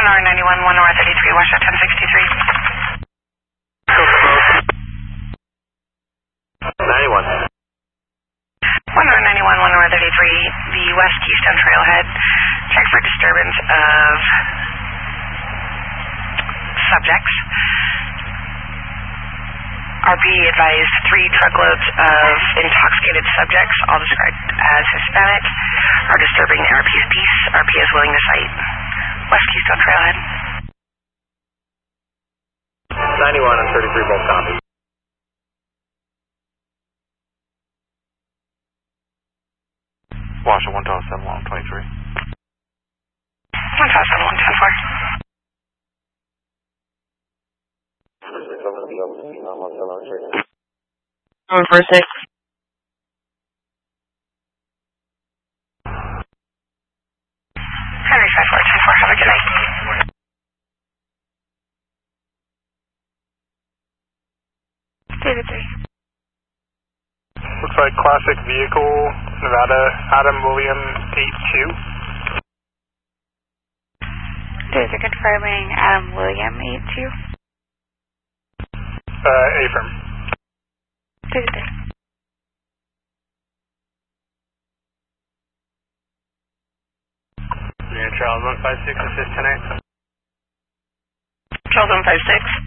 1R91, 1R33, West 1063. 91. 1R91, 1R33, the West Keystone Trailhead. Check for disturbance of subjects. RP advised 3 truckloads of intoxicated subjects, all described as Hispanic, are disturbing RP's peace. RP is willing to cite. West Keystone Trailhead. 91 and 33 both copies. Washington 127, 123. 127, 124. Going for 6. Henry 5424, have a good night. David 3. Looks like classic vehicle, Nevada, Adam William 82. David confirming Adam William 82. Affirm. David 3. Yeah, Charles 156, assist tonight. Charles 156.